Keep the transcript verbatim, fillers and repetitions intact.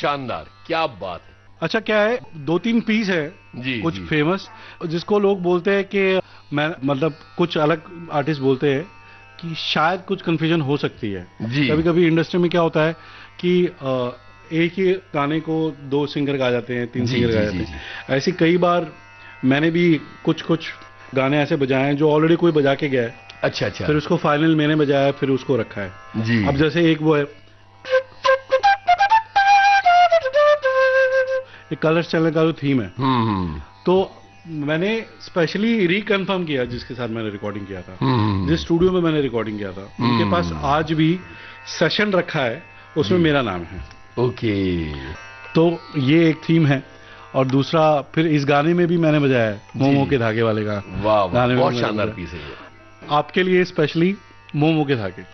शानदार, क्या बात है। अच्छा क्या है, दो तीन पीस है जी कुछ जी। फेमस, जिसको लोग बोलते हैं कि मैं मतलब कुछ अलग आर्टिस्ट बोलते हैं कि शायद कुछ कंफ्यूजन हो सकती है। जी कभी कभी इंडस्ट्री में क्या होता है कि अ, एक ही गाने को दो सिंगर गा जाते हैं, तीन जी सिंगर गा जी जाते जी हैं। जी। ऐसी कई बार मैंने भी कुछ कुछ गाने ऐसे बजाए हैं जो ऑलरेडी कोई बजा के गया है, अच्छा अच्छा। फिर उसको फाइनल मैंने बजाया, फिर उसको रखा है। जी। अब जैसे एक वो है, ये कलर्स चैनल का जो थीम है, हम्म हम्म तो मैंने स्पेशली रिकन्फर्म किया जिसके साथ मैंने रिकॉर्डिंग किया था, हम्म जिस स्टूडियो में मैंने रिकॉर्डिंग किया था, उनके पास हम्म। आज भी सेशन रखा है, उसमें जी। मेरा नाम है। ओके। तो ये एक थीम है। और दूसरा फिर इस गाने में भी मैंने बजाया है, जी। मोमो के धागे वाले का वाह वाह, गाने में बहुत भी मैंने शानदार बजाया, पीस है ये। आपके लिए स्पेशली मोमो के धागे।